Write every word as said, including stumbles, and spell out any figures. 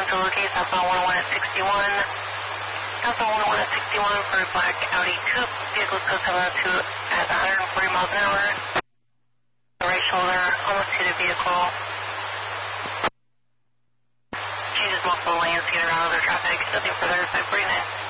to locate southbound one oh one at sixty-one. Southbound one oh one at sixty-one for a black Audi coupe. Vehicle code seven oh two at one hundred forty miles an hour. Right shoulder, almost hit a vehicle. Changes multiple lanes to get around other traffic. Nothing further, five forty-nine.